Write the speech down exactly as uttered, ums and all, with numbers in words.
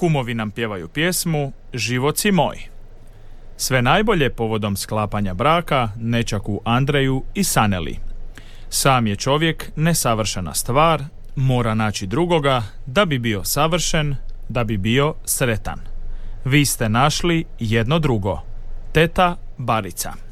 kumovi nam pjevaju pjesmu Život si moj. Sve najbolje povodom sklapanja braka nećaku Andreju i Saneli. Sam je čovjek nesavršena stvar, mora naći drugoga da bi bio savršen, da bi bio sretan. Vi ste našli jedno drugo. Teta Barica.